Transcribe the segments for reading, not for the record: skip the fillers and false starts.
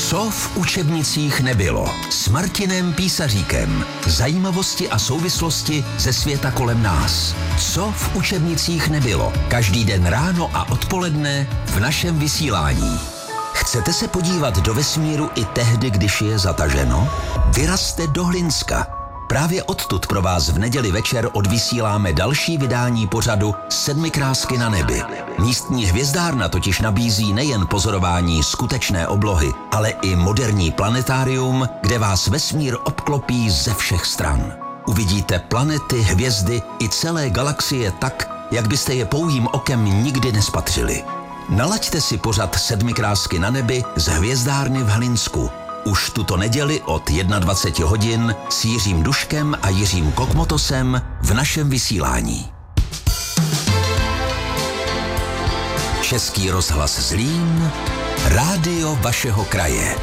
Co v učebnicích nebylo? S Martinem Písaříkem. Zajímavosti a souvislosti ze světa kolem nás. Co v učebnicích nebylo? Každý den ráno a odpoledne v našem vysílání. Chcete se podívat do vesmíru i tehdy, když je zataženo? Vyrazte do Hlinska. Právě odtud pro vás v neděli večer odvysíláme další vydání pořadu Sedmikrásky na nebi. Místní hvězdárna totiž nabízí nejen pozorování skutečné oblohy, ale i moderní planetárium, kde vás vesmír obklopí ze všech stran. Uvidíte planety, hvězdy i celé galaxie tak, jak byste je pouhým okem nikdy nespatřili. Nalaďte si pořad Sedmikrásky na nebi z hvězdárny v Hlinsku. Už tuto neděli od 21 hodin s Jiřím Duškem a Jiřím Kokmotosem v našem vysílání. Český rozhlas Zlín, rádio vašeho kraje.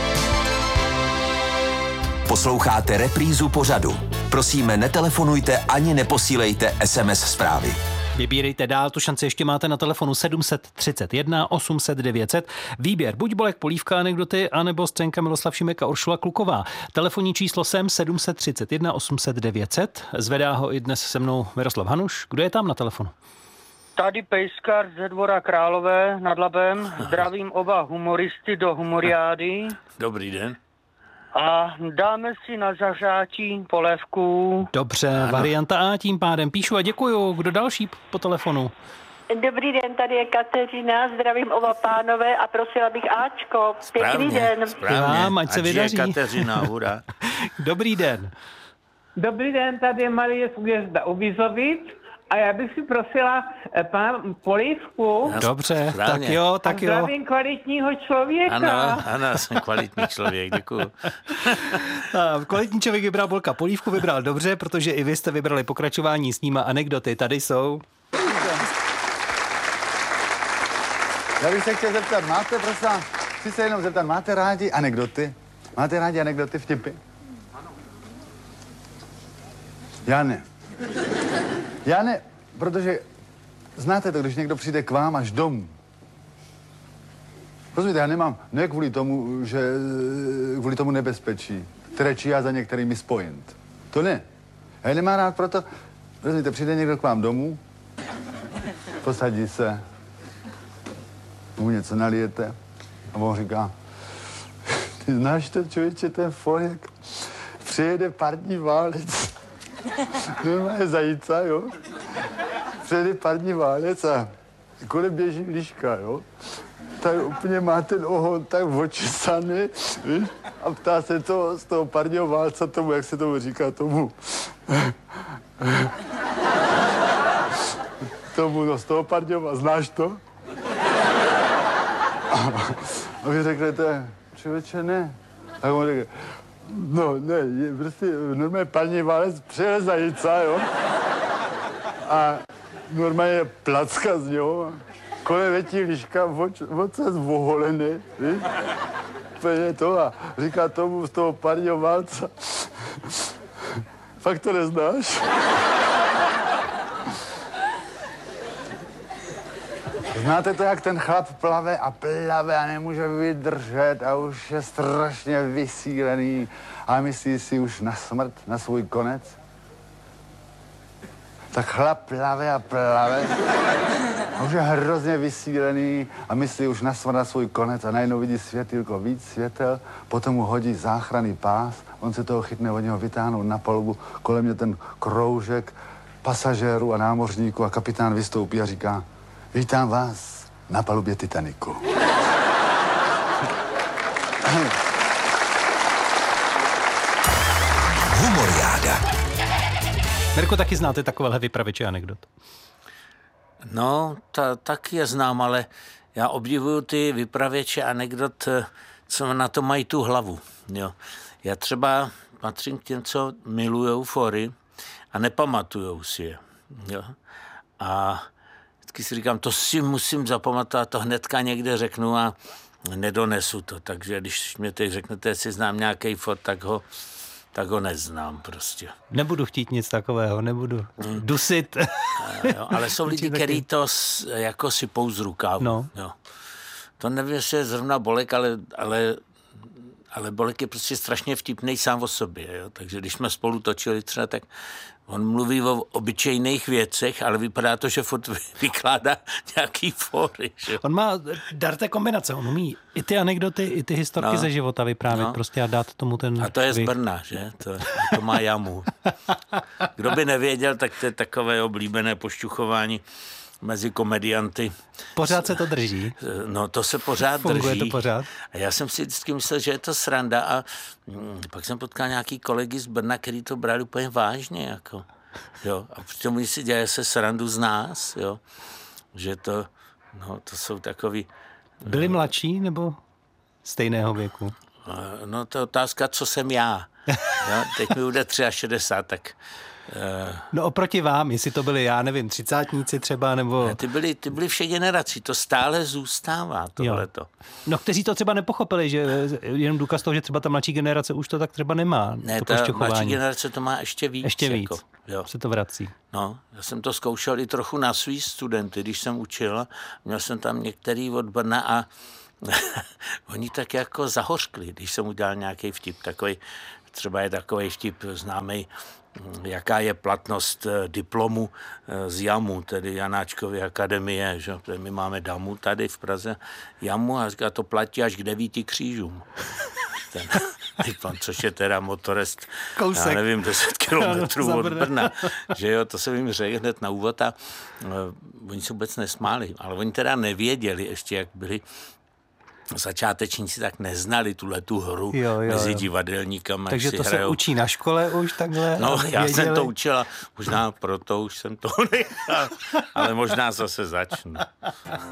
Posloucháte reprízu pořadu. Prosíme, netelefonujte ani neposílejte SMS zprávy. Vybírejte dál, tu šanci ještě máte na telefonu 731 800 900. Výběr buď Bolek Polívka anekdoty, anebo Scénka Miloslav Šimek a Uršula Kluková. Telefonní číslo sem 731 800 900. Zvedá ho i dnes se mnou Miroslav Hanuš. Kdo je tam na telefonu? Tady Pejskar ze Dvora Králové nad Labem. Zdravím oba humoristy do humoriády. Dobrý den. A dáme si na zařátí polévku. Dobře, ano. Varianta A tím pádem. Píšu a děkuju. Kdo další po telefonu? Dobrý den, tady je Kateřina, zdravím oba pánové a prosila bych Ačko. Pěkný den. Správně, ať se vydaří. Kateřina, hurá. Dobrý den. Dobrý den, tady je Marie Hvězda u Bizovic a já bych si prosila pana Polívku. Dobře, správně. tak jo. Zdravím kvalitního člověka. Ano, jsem kvalitní člověk, děkuju. Kvalitní člověk vybral Bolka Polívku, vybral dobře, protože i vy jste vybrali pokračování s ním a anekdoty. Tady jsou. Já bych se chtěl zeptat, chci se jenom zeptat, máte rádi anekdoty? Máte rádi anekdoty, vtipy? Ano. Já ne, protože znáte to, když někdo přijde k vám až domů. Rozumíte, já nemám, ne kvůli tomu nebezpečí, které číhá za některými spojent. To ne. Já je nemám rád proto, rozumíte, přijde někdo k vám domů, posadí se, mu něco nalijete a on říká, ty znáš to, člověče, ten Folek, přijede parní válec. Normálně zajíca, jo. Přijede parní válec a kolem běží liška, jo. Tak úplně má ten ohon tak očesaný, víš? A ptá se to z toho parního válca tomu, jak se tomu říká, z toho parního válca, znáš to? A vy řeknete, člověče, ne. Tak on řekne, no, ne, je prostě normálně parní válec přijel zajíca, jo. A normálně placka z něho. Kolem letí liška, oce zvoholený, víš? Úplně to a říká tomu z toho parního válca. Fakt to neznáš? Znáte to, jak ten chlap plave a nemůže vydržet a už je strašně vysílený a myslí si už na smrt, na svůj konec? Tak chlap plave a už je hrozně vysílený a myslí už na smrt, na svůj konec a najednou vidí světýlko, víc světel, potom mu hodí záchranný pás, on se toho chytne, od něho vytáhnou na palubu, kolem mě ten kroužek pasažérů a námořníků a kapitán vystoupí a říká, vítám vás na palubě Titaniku. Humoriáda. Mirko, taky znáte takovéhle vypravěče anekdot? No, taky je znám, ale já obdivuju ty vypravěče anekdot, co na to mají tu hlavu. Jo. Já třeba patřím k těm, co milujou fory a nepamatujou si je. Jo. A vždycky si říkám, to si musím zapamatovat, to hnedka někde řeknu a nedonesu to. Takže když mě teď řeknete, jestli znám nějaký for, tak ho neznám prostě. Nebudu chtít nic takového, nebudu dusit. Jo, ale jsou lidi, kteří to jako sypou z rukávu. No. Jo. To nevím, jestli je zrovna Bolek, ale ale Bolek je prostě strašně vtipnej sám o sobě, jo? Takže když jsme spolu točili třeba, tak on mluví o obyčejných věcech, ale vypadá to, že furt vykládá nějaký fóry. Že? On má dar té kombinace, on umí i ty anekdoty, i ty historky ze života vyprávět prostě a dát tomu ten... A to je z Brna, že? To má jamu. Kdo by nevěděl, tak to je takové oblíbené pošťuchování mezi komedianty. Pořád se to drží? No, to se pořád Funguje drží. To pořád? A já jsem si vždycky myslel, že je to sranda a pak jsem potkal nějaký kolegy z Brna, který to brali úplně vážně, jako. Jo. A přitom oni si dělají se srandu z nás, jo. Že to, no, to jsou takový... Byli mladší nebo stejného věku? No, to je otázka, co jsem já. Jo? Teď mi bude 63, tak... No oproti vám, jestli to byli, já nevím, třicátníci třeba, nebo... Ty byly všech generací, to stále zůstává, tohleto. No, kteří to třeba nepochopili, že jenom důkaz toho, že třeba ta mladší generace už to tak třeba nemá. Ne, ta mladší generace to má ještě víc. Ještě víc, jako, jo. se to vrací. No, já jsem to zkoušel i trochu na svý studenty, když jsem učil. Měl jsem tam některý od Brna a oni tak jako zahořkli, když jsem udělal nějaký vtip. Takový, třeba je takový vtip známý, jaká je platnost diplomu z JAMu, tedy Janáčkovy akademie, že? My máme DAMu tady v Praze, JAMu a říká, to platí až k 9 křížům. Ten diplom, což je teda motorest, kousek. Já nevím, 10 kilometrů od Brna. Že jo, to jsem jim řekl hned na úvod a oni se vůbec nesmáli, ale oni teda nevěděli ještě, jak byli začátečníci, tak neznali tu hru mezi divadelníkama. Takže to hrajou. Se učí na škole už takhle? No, já jsem to učila, možná proto už jsem to nechal, ale možná zase začnu.